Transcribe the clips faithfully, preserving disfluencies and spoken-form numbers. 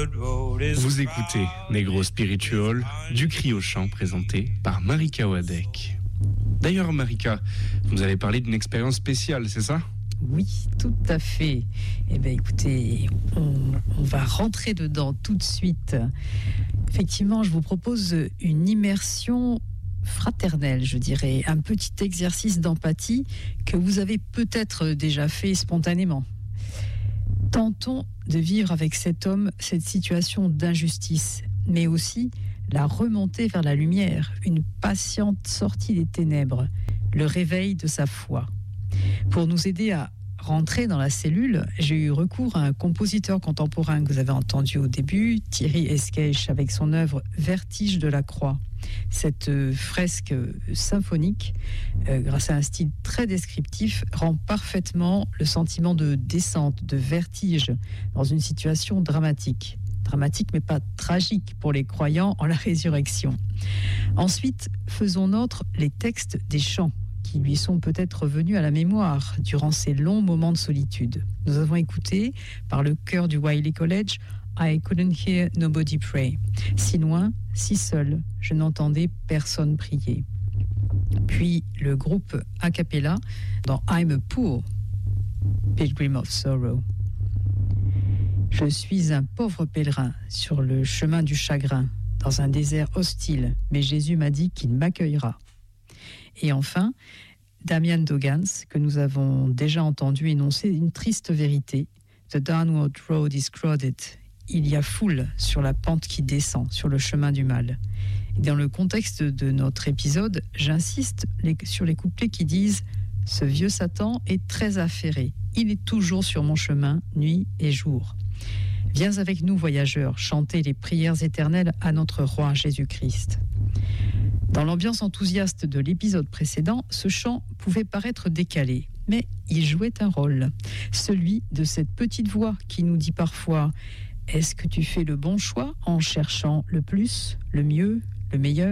Vous écoutez Negro Spiritual, du cri au chant, présenté par Marika Wadek. D'ailleurs, Marika, vous nous avez parlé d'une expérience spéciale, c'est ça ? Oui, tout à fait. Eh bien, écoutez, on, on va rentrer dedans tout de suite. Effectivement, je vous propose une immersion fraternelle, je dirais, un petit exercice d'empathie que vous avez peut-être déjà fait spontanément. Tentons de vivre avec cet homme cette situation d'injustice, mais aussi la remontée vers la lumière, une patiente sortie des ténèbres, le réveil de sa foi. Pour nous aider à rentrer dans la cellule, j'ai eu recours à un compositeur contemporain que vous avez entendu au début, Thierry Esquèche, avec son œuvre « Vertige de la croix ». Cette fresque symphonique, euh, grâce à un style très descriptif, rend parfaitement le sentiment de descente, de vertige, dans une situation dramatique. Dramatique, mais pas tragique pour les croyants en la résurrection. Ensuite, faisons nôtre les textes des chants qui lui sont peut-être revenus à la mémoire durant ces longs moments de solitude. Nous avons écouté, par le chœur du Wiley College, I couldn't hear nobody pray. Si loin, si seul, je n'entendais personne prier. Puis le groupe a cappella dans I'm a poor pilgrim of sorrow. Je suis un pauvre pèlerin sur le chemin du chagrin, dans un désert hostile, mais Jésus m'a dit qu'il m'accueillera. Et enfin, Damian Dogans, que nous avons déjà entendu énoncer une triste vérité. The downward road is crowded. Il y a foule sur la pente qui descend, sur le chemin du mal. Et dans le contexte de notre épisode, j'insiste les, sur les couplets qui disent « Ce vieux Satan est très affairé. Il est toujours sur mon chemin, nuit et jour. » Viens avec nous, voyageurs, chanter les prières éternelles à notre roi Jésus-Christ. Dans l'ambiance enthousiaste de l'épisode précédent, ce chant pouvait paraître décalé, mais il jouait un rôle, celui de cette petite voix qui nous dit parfois « Est-ce que tu fais le bon choix en cherchant le plus, le mieux, le meilleur ?»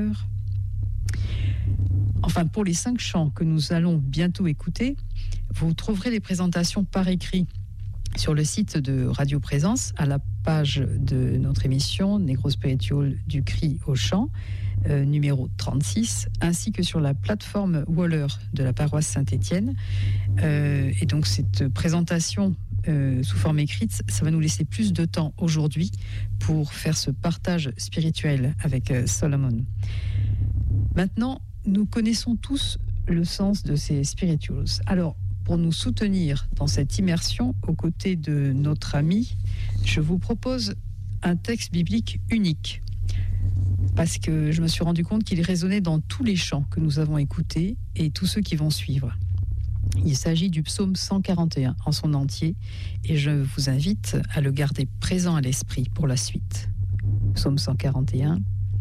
Enfin, pour les cinq chants que nous allons bientôt écouter, vous trouverez les présentations par écrit sur le site de Radio Présence, à la page de notre émission Negro Spiritual du cri au chant, euh, numéro trente-six, ainsi que sur la plateforme Waller de la paroisse Saint-Étienne. Euh, et donc cette présentation euh, sous forme écrite, ça va nous laisser plus de temps aujourd'hui pour faire ce partage spirituel avec euh, Solomon. Maintenant, nous connaissons tous le sens de ces spirituals. Alors, pour nous soutenir dans cette immersion aux côtés de notre ami, je vous propose un texte biblique unique, parce que je me suis rendu compte qu'il résonnait dans tous les chants que nous avons écoutés et tous ceux qui vont suivre. Il s'agit du psaume cent quarante et un en son entier, et je vous invite à le garder présent à l'esprit pour la suite. Psaume cent quarante et un.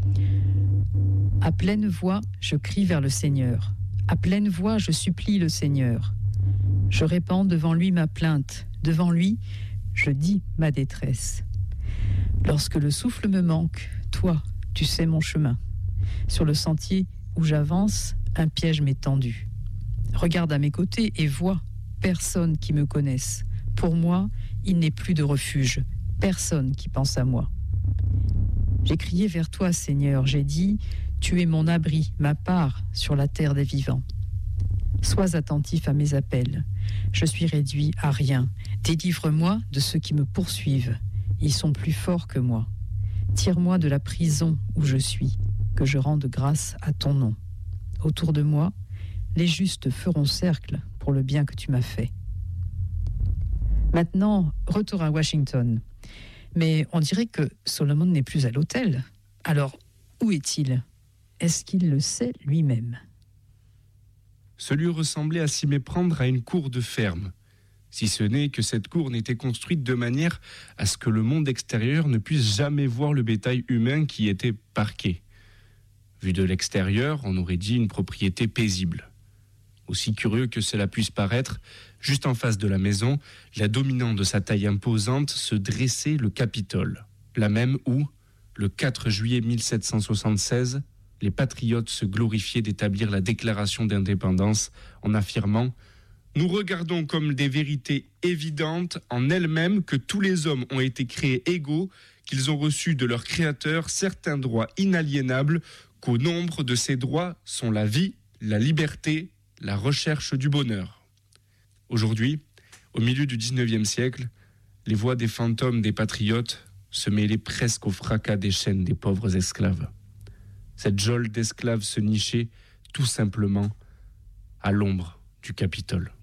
À pleine voix, je crie vers le Seigneur. À pleine voix, je supplie le Seigneur. Je répands devant lui ma plainte. Devant lui, je dis ma détresse. Lorsque le souffle me manque, toi, tu sais mon chemin. Sur le sentier où j'avance, un piège m'est tendu. Regarde à mes côtés et vois personne qui me connaisse. Pour moi, il n'est plus de refuge. Personne qui pense à moi. J'ai crié vers toi, Seigneur. J'ai dit, tu es mon abri, ma part sur la terre des vivants. Sois attentif à mes appels. Je suis réduit à rien. Délivre-moi de ceux qui me poursuivent. Ils sont plus forts que moi. Tire-moi de la prison où je suis, que je rende grâce à ton nom. Autour de moi, les justes feront cercle pour le bien que tu m'as fait. Maintenant, retour à Washington. Mais on dirait que Solomon n'est plus à l'hôtel. Alors, où est-il ? Est-ce qu'il le sait lui-même ? Ce lieu ressemblait à s'y méprendre à une cour de ferme, si ce n'est que cette cour n'était construite de manière à ce que le monde extérieur ne puisse jamais voir le bétail humain qui était parqué. Vu de l'extérieur, on aurait dit une propriété paisible. Aussi curieux que cela puisse paraître, juste en face de la maison, la dominante de sa taille imposante, se dressait le Capitole, la même où, le quatre juillet mille sept cent soixante-seize, les patriotes se glorifiaient d'établir la déclaration d'indépendance en affirmant « Nous regardons comme des vérités évidentes en elles-mêmes que tous les hommes ont été créés égaux, qu'ils ont reçu de leur Créateur certains droits inaliénables, qu'au nombre de ces droits sont la vie, la liberté, la recherche du bonheur. Aujourd'hui, au milieu du dix-neuvième siècle, les voix des fantômes des patriotes se mêlaient presque au fracas des chaînes des pauvres esclaves. Cette geôle d'esclaves se nichait tout simplement à l'ombre du Capitole.